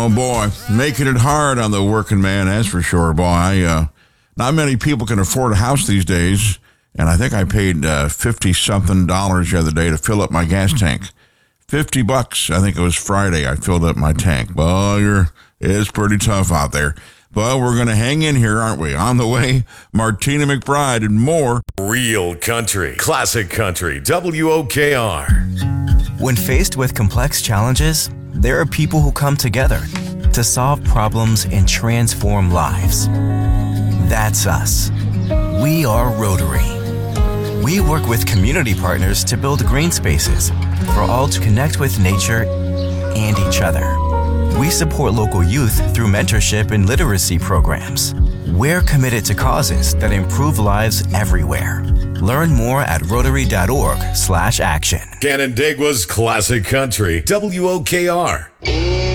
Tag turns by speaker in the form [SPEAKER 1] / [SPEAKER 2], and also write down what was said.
[SPEAKER 1] Oh, boy. Making it hard on the working man, that's for sure, boy. Not many people can afford a house these days, and I think I paid $50-something the other day to fill up my gas tank. $50, I think it was Friday, I filled up my tank. Well, it's pretty tough out there. But we're going to hang in here, aren't we? On the way, Martina McBride and more.
[SPEAKER 2] Real country, classic country, WOKR.
[SPEAKER 3] When faced with complex challenges, there are people who come together to solve problems and transform lives. That's us. We are Rotary. We work with community partners to build green spaces for all to connect with nature and each other. We support local youth through mentorship and literacy programs. We're committed to causes that improve lives everywhere. Learn more at Rotary.org/action.
[SPEAKER 2] Canandaigua's classic country, WOKR.